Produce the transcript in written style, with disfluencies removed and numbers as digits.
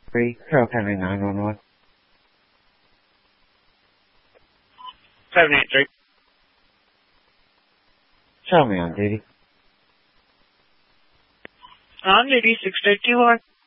Carroll County 911. 783. Show me on duty. On duty, 651.